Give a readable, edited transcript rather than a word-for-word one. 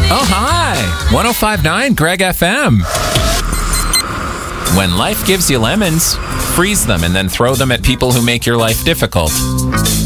Oh, hi. 105.9 Greg FM. When life gives you lemons, freeze them and then throw them at people who make your life difficult.